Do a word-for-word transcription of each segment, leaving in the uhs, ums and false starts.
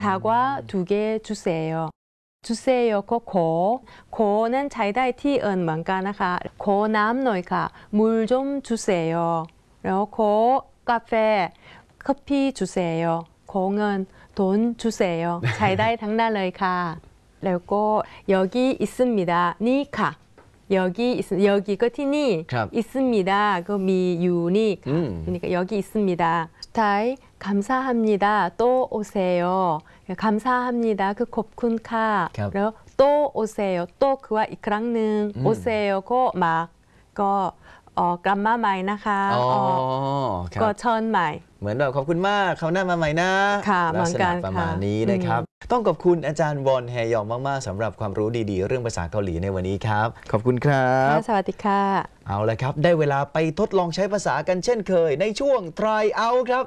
사과 두 개 주세요. 주세요ก็ขอ ขอนั้นใช้ได้ที่อื่นเหมือนกันนะคะ ขอน้ำหน่อยค่ะ 물 좀 주세요 แล้วขอกาแฟ 커피 주세요 ขอเงิน 돈 주세요 ใช้ได้ทั้งนั้นเลยค่ะ แล้วก็ 여기 있습니다 นี่ค่ะ 여기 있, 여기 가ที่นี่ 있습니다 ก็มีอยู่นี่ค่ะ 그러니까 여기 있습니다. 스타일 감사합니다. 또 오세요. 감사합니다. 그 ขอบคุณค่ะ แล้ว 또 오세요. 또คือว่าอีกครั้งหนึ่ง 오세요 ก็มาก็กลับมาใหม่นะคะก็เชิญใหม่เหมือนแบบขอบคุณมากเขาหน้ามาใหม่นะลักษณะประมาณนี้นะครับต้องขอบคุณอาจารย์วอนแฮยองมากๆสำหรับความรู้ดีๆเรื่องภาษาเกาหลีในวันนี้ครับขอบคุณครับสวัสดีค่ะเอาละครับได้เวลาไปทดลองใช้ภาษากันเช่นเคยในช่วง try out ครับ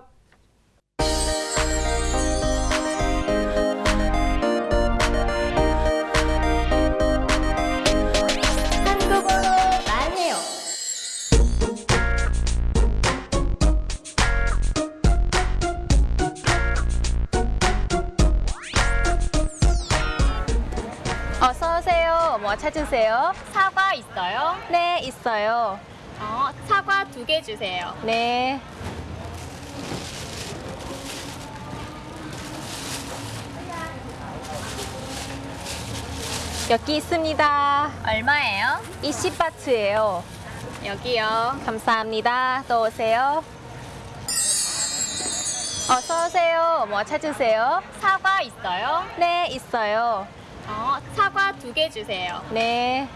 어서오세요. 뭐 찾으세요? 사과 있어요? 네, 있어요. 어, 사과 두 개 주세요. 네. 여기 있습니다. 얼마예요? 이십 바트예요. 여기요. 감사합니다. 또 오세요. 어서오세요. 뭐 찾으세요? 사과 있어요? 네, 있어요. 어, 사과 두 개 주세요. 네.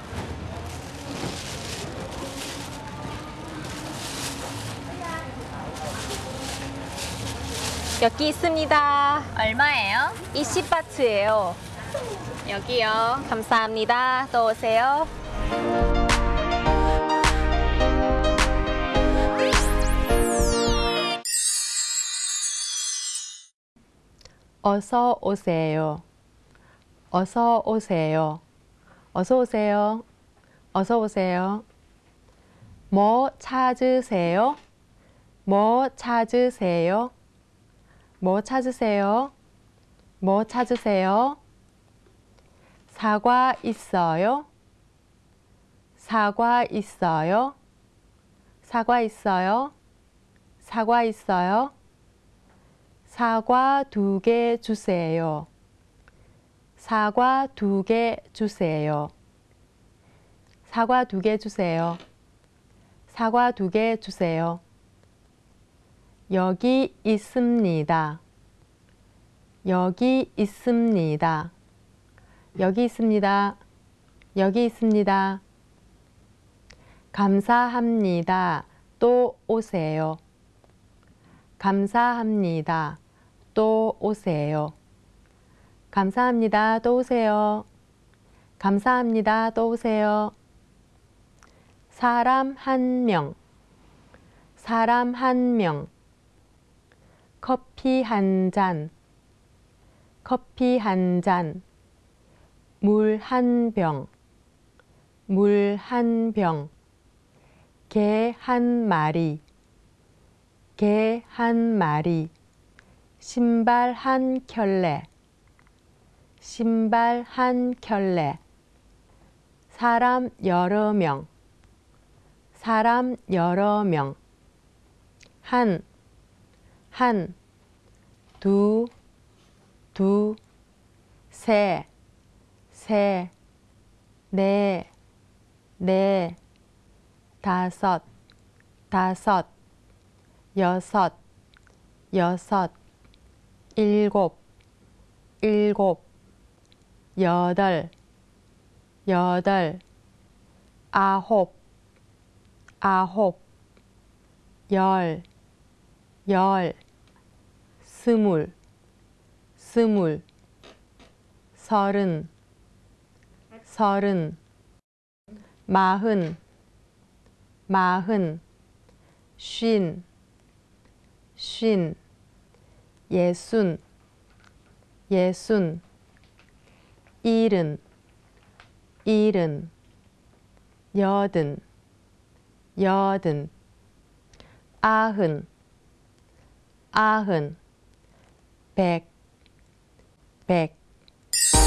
여기 있습니다. 얼마예요? 이십 바트예요. 여기요. 감사합니다. 또 오세요. 어서 오세요. 어서 오세요. 어서 오세요. 어서 오세요. 뭐 찾으세요? 뭐 찾으세요? 뭐 찾으세요? 뭐 찾으세요? 사과 있어요? 사과 있어요? 사과 있어요? 사과 있어요? 사과 두 개 주세요. 사과 두 개 주세요. 사과 두 개 주세요. 사과 두 개 주세요. 여기 있습니다. 여기 있습니다. 여기 있습니다. 여기 있습니다. 감사합니다. 또 오세요. 감사합니다. 또 오세요. 감사합니다. 또 오세요. 감사합니다. 또 오세요. 사람 한 명. 사람 한 명. 커피 한 잔. 커피 한 잔. 물 한 병. 물 한 병. 개 한 마리. 개 한 마리. 신발 한 켤레. 신발 한 켤레. 사람 여러 명. 사람 여러 명. 한, 한, 두, 두, 세, 세, 네, 네, 다섯, 다섯, 여섯, 여섯, 일곱, 일곱, 여덟, 여덟, 아홉, 아홉, 열, 열, 스물, 스물, 서른, 서른, 마흔, 마흔, 쉰, 쉰, 예순, 예순, 일흔, 일흔, 여든, 여든, 아흔, 아흔, 백, 백